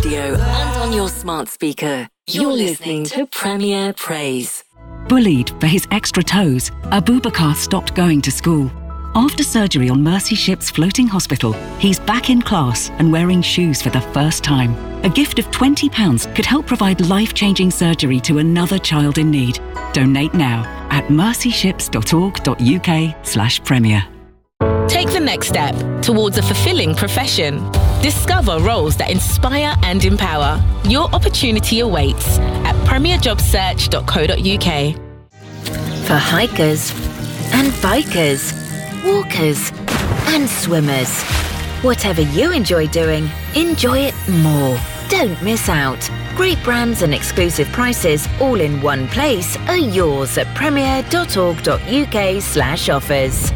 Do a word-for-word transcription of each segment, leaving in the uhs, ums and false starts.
radio and on your smart speaker. You're listening to Premier Praise. Bullied for his extra toes, Abubakar stopped going to school. After surgery on Mercy Ship's floating hospital, he's back in class and wearing shoes for the first time. A gift of twenty pounds could help provide life-changing surgery to another child in need. Donate now at mercyships.org.uk slash premier. Take the next step towards a fulfilling profession. Discover roles that inspire and empower. Your opportunity awaits at premier job search dot co dot uk. For hikers and bikers, walkers and swimmers. Whatever you enjoy doing, enjoy it more. Don't miss out. Great brands and exclusive prices all in one place are yours at premier dot org dot uk slash offers.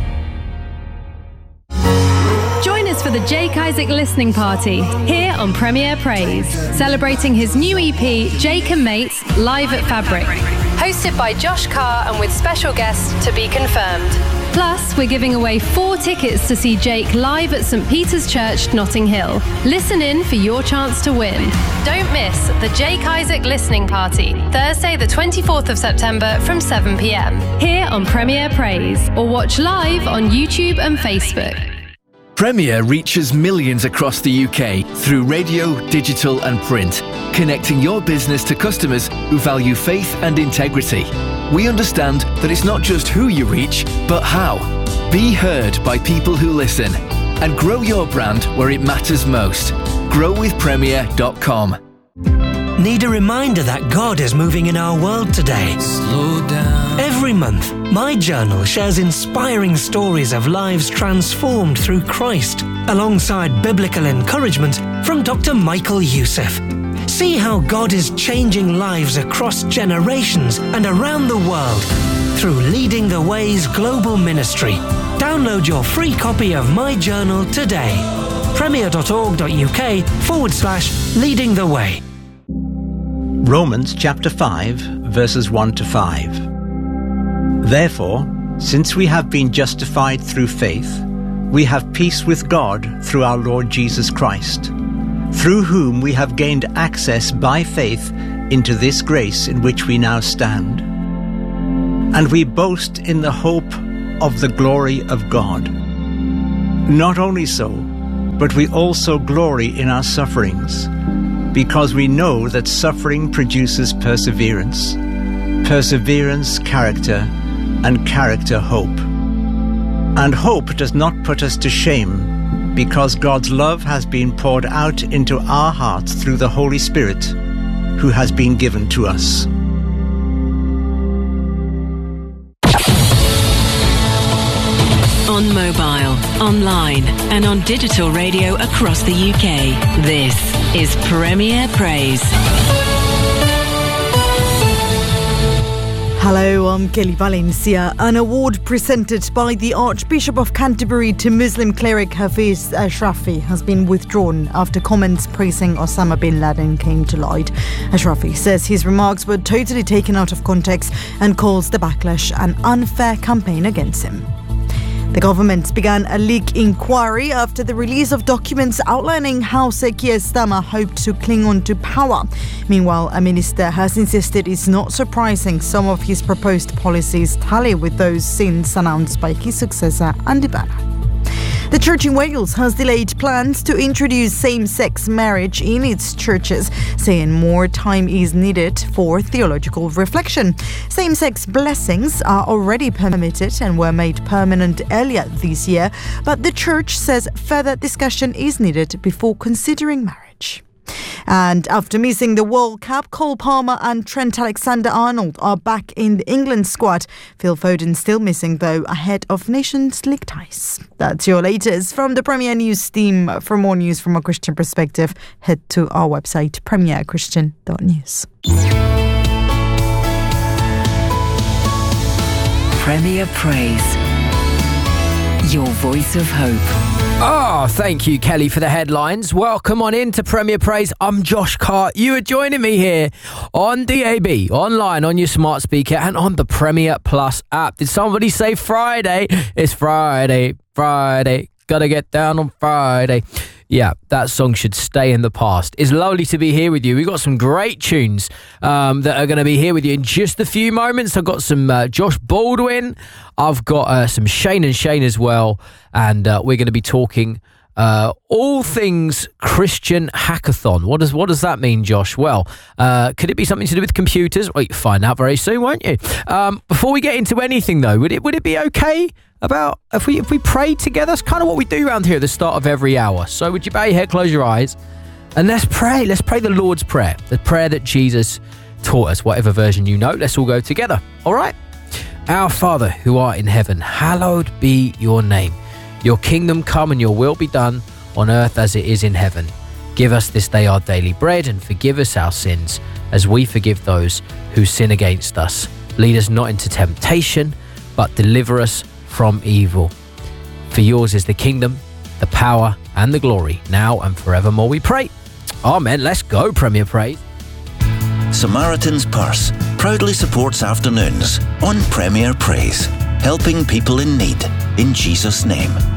Join us for the Jake Isaac listening party here on Premier Praise, celebrating his new E P, Jake and Mates, live at Fabric. Hosted by Josh Carr and with special guests to be confirmed. Plus, we're giving away four tickets to see Jake live at St Peter's Church, Notting Hill. Listen in for your chance to win. Don't miss the Jake Isaac listening party, Thursday the twenty-fourth of September from seven p m, here on Premier Praise, or watch live on YouTube and Facebook. Premier reaches millions across the U K through radio, digital and print, connecting your business to customers who value faith and integrity. We understand that it's not just who you reach, but how. Be heard by people who listen and grow your brand where it matters most. grow with premier dot com. Need a reminder that God is moving in our world today? Slow down. Every month, My Journal shares inspiring stories of lives transformed through Christ, alongside biblical encouragement from Doctor Michael Youssef. See how God is changing lives across generations and around the world through Leading the Way's global ministry. Download your free copy of My Journal today. premier dot org dot uk forward slash Leading the Way. Romans chapter five, verses one to five. Therefore, since we have been justified through faith, we have peace with God through our Lord Jesus Christ, through whom we have gained access by faith into this grace in which we now stand. And we boast in the hope of the glory of God. Not only so, but we also glory in our sufferings, because we know that suffering produces perseverance, perseverance character, and character hope. And hope does not put us to shame, because God's love has been poured out into our hearts through the Holy Spirit, who has been given to us. On mobile, online and on digital radio across the U K, this is Premier Praise. Hello, I'm Kelly Valencia. An award presented by the Archbishop of Canterbury to Muslim cleric Hafiz Ashrafi has been withdrawn after comments praising Osama bin Laden came to light. Ashrafi says his remarks were totally taken out of context and calls the backlash an unfair campaign against him. The government began a leak inquiry after the release of documents outlining how Sheikh Starmer hoped to cling on to power. Meanwhile, a minister has insisted it's not surprising some of his proposed policies tally with those since announced by his successor, Andy Burnham. The church in Wales has delayed plans to introduce same-sex marriage in its churches, saying more time is needed for theological reflection. Same-sex blessings are already permitted and were made permanent earlier this year, but the church says further discussion is needed before considering marriage. And after missing the World Cup, Cole Palmer and Trent Alexander-Arnold are back in the England squad. Phil Foden still missing, though, ahead of Nations League ties. That's your latest from the Premier News team. For more news from a Christian perspective, head to our website, premier christian dot news. Premier Praise, your voice of hope. Oh, thank you, Kelly, for the headlines. Welcome on into Premier Praise. I'm Josh Carr. You are joining me here on D A B, online, on your smart speaker, and on the Premier Plus app. Did somebody say Friday? It's Friday, Friday. Gotta get down on Friday. Yeah, that song should stay in the past. It's lovely to be here with you. We've got some great tunes um, that are going to be here with you in just a few moments. I've got some uh, Josh Baldwin. I've got uh, some Shane and Shane as well. And uh, we're going to be talking uh, all things Christian hackathon. What does what does that mean, Josh? Well, uh, could it be something to do with computers? Well, you'll find out very soon, won't you? Um, before we get into anything, though, would it would it be okay about if we if we prayed together? That's kind of what we do around here at the start of every hour. So would you bow your head, close your eyes, and let's pray. Let's pray the Lord's Prayer, the prayer that Jesus taught us, whatever version you know. Let's all go together. All right? Our Father, who art in heaven, hallowed be your name. Your kingdom come and your will be done on earth as it is in heaven. Give us this day our daily bread and forgive us our sins as we forgive those who sin against us. Lead us not into temptation, but deliver us from evil. For yours is the kingdom, the power and the glory, now and forevermore we pray. Amen. Let's go, Premier Praise. Samaritan's Purse proudly supports afternoons on Premier Praise, helping people in need in Jesus' name.